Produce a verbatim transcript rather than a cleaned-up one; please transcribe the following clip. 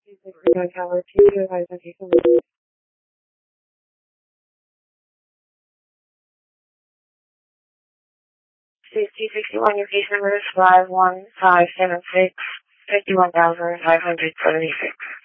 sixty-nine Tower two, to advise on case number. Safety sixty-one, your case number is five one five seven six, fifty-one thousand five hundred seventy-six.